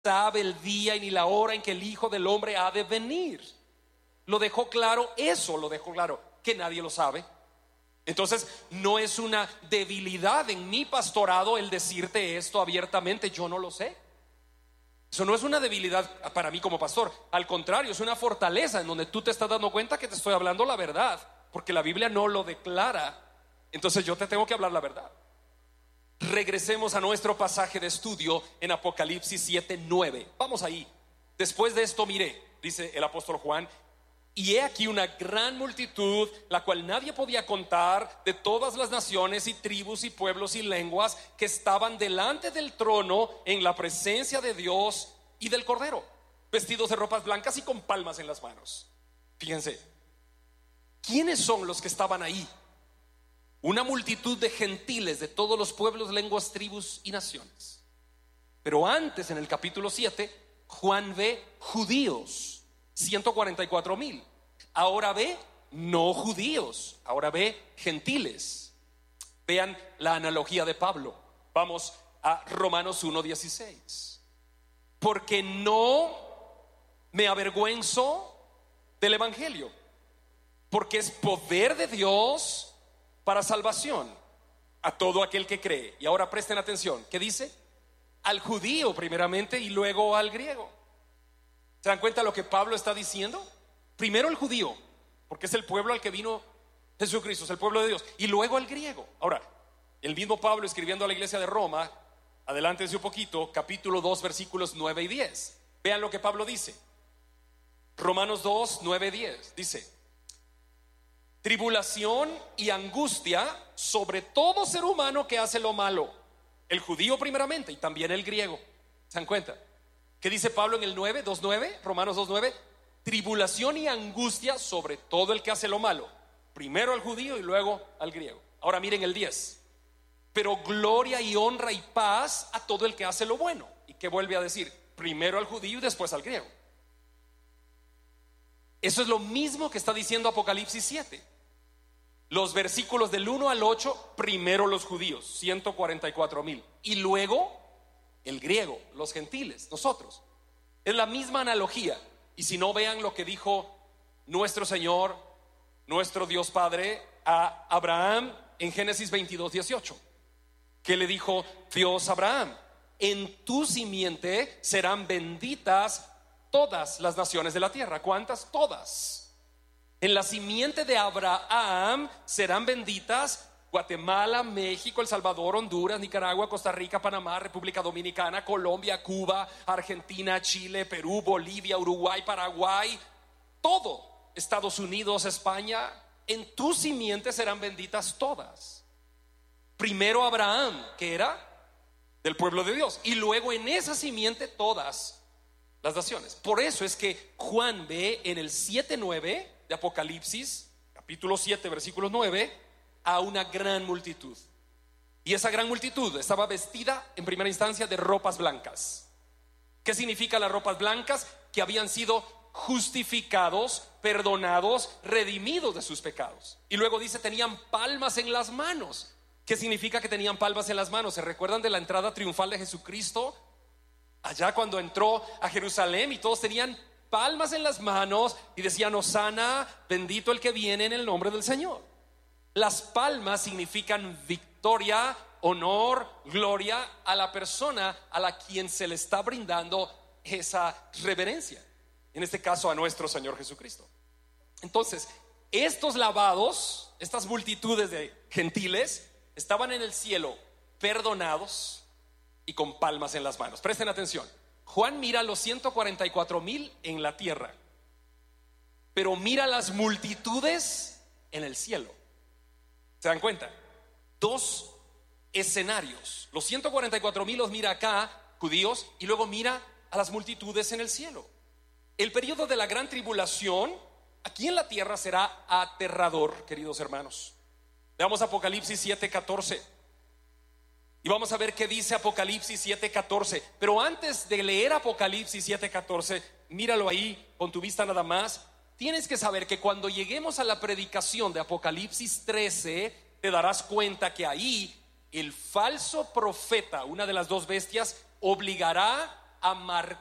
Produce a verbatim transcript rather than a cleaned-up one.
sabe el día y ni la hora en que el Hijo del Hombre ha de venir. Lo dejó claro, eso lo dejó claro, que nadie lo sabe. Entonces no es una debilidad en mi pastorado el decirte esto abiertamente, yo no lo sé. Eso no es una debilidad para mí como pastor, al contrario, es una fortaleza en donde tú te estás dando cuenta que te estoy hablando la verdad, porque la Biblia no lo declara. Entonces yo te tengo que hablar la verdad. Regresemos a nuestro pasaje de estudio en Apocalipsis siete nueve. Vamos ahí. Después de esto miré, dice el apóstol Juan, y he aquí una gran multitud, la cual nadie podía contar, de todas las naciones y tribus y pueblos y lenguas, que estaban delante del trono en la presencia de Dios y del Cordero, vestidos de ropas blancas y con palmas en las manos. Fíjense, ¿quiénes son los que estaban ahí? Una multitud de gentiles de todos los pueblos, lenguas, tribus y naciones. Pero antes, en el capítulo siete, Juan ve judíos, ciento cuarenta y cuatro mil. Ahora ve no judíos, ahora ve gentiles. Vean la analogía de Pablo. Vamos a Romanos uno dieciséis. Porque no me avergüenzo del evangelio, porque es poder de Dios para salvación a todo aquel que cree. Y ahora presten atención, ¿qué dice? Al judío primeramente y luego al griego. ¿Se dan cuenta lo que Pablo está diciendo? Primero el judío, porque es el pueblo al que vino Jesucristo, es el pueblo de Dios, y luego el griego. Ahora, el mismo Pablo escribiendo a la iglesia de Roma, adelántense un poquito, capítulo dos, versículos nueve y diez. Vean lo que Pablo dice. Romanos dos, nueve y diez. Dice: tribulación y angustia sobre todo ser humano que hace lo malo, el judío primeramente y también el griego. ¿Se dan cuenta? ¿Qué dice Pablo en el nueve, dos nueve? Romanos dos nueve. Tribulación y angustia sobre todo el que hace lo malo, primero al judío y luego al griego. Ahora miren el diez. Pero gloria y honra y paz a todo el que hace lo bueno. ¿Y qué vuelve a decir? Primero al judío y después al griego. Eso es lo mismo que está diciendo Apocalipsis siete. Los versículos del uno al ocho, primero los judíos, ciento cuarenta y cuatro mil, y luego el griego, los gentiles, nosotros. Es la misma analogía. Y si no, vean lo que dijo nuestro Señor, nuestro Dios Padre, a Abraham en Génesis veintidós, dieciocho. ¿Qué le dijo Dios a Abraham? En tu simiente serán benditas todas las naciones de la tierra. ¿Cuántas? Todas. En la simiente de Abraham serán benditas Guatemala, México, El Salvador, Honduras, Nicaragua, Costa Rica, Panamá, República Dominicana, Colombia, Cuba, Argentina, Chile, Perú, Bolivia, Uruguay, Paraguay, todo, Estados Unidos, España. En tu simiente serán benditas todas. Primero Abraham, que era del pueblo de Dios, y luego en esa simiente todas las naciones. Por eso es que Juan ve en el siete nueve de Apocalipsis, capítulo siete, versículo nueve, a una gran multitud. Y esa gran multitud estaba vestida en primera instancia de ropas blancas. ¿Qué significa las ropas blancas? Que habían sido justificados, perdonados, redimidos de sus pecados. Y luego dice, tenían palmas en las manos. ¿Qué significa que tenían palmas en las manos? ¿Se recuerdan de la entrada triunfal de Jesucristo? Allá cuando entró a Jerusalén y todos tenían palmas en las manos y decían: Hosana, bendito el que viene en el nombre del Señor. Las palmas significan victoria, honor, gloria a la persona a la quien se le está brindando esa reverencia, en este caso a nuestro Señor Jesucristo. Entonces, estos lavados, estas multitudes de gentiles, estaban en el cielo perdonados y con palmas en las manos. Presten atención. Juan mira a los ciento cuarenta y cuatro mil en la tierra, pero mira las multitudes en el cielo. ¿Se dan cuenta? Dos escenarios. Los ciento cuarenta y cuatro mil los mira acá, judíos, y luego mira a las multitudes en el cielo. El periodo de la gran tribulación aquí en la tierra será aterrador, queridos hermanos. Veamos Apocalipsis siete catorce y vamos a ver qué dice Apocalipsis siete catorce. Pero antes de leer Apocalipsis siete catorce, míralo ahí con tu vista nada más. Tienes que saber que cuando lleguemos a la predicación de Apocalipsis trece, te darás cuenta que ahí el falso profeta, una de las dos bestias, obligará a marcar